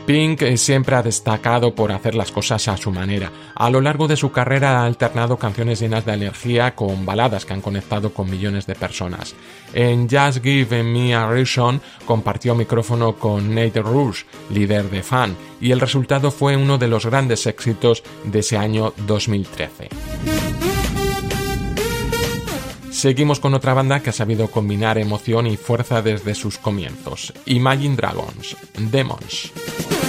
Pink siempre ha destacado por hacer las cosas a su manera. A lo largo de su carrera ha alternado canciones llenas de energía con baladas que han conectado con millones de personas. En Just Give Me a Reason compartió micrófono con Nate Ruess, líder de Fan, y el resultado fue uno de los grandes éxitos de ese año 2013. Seguimos con otra banda que ha sabido combinar emoción y fuerza desde sus comienzos, Imagine Dragons, Demons.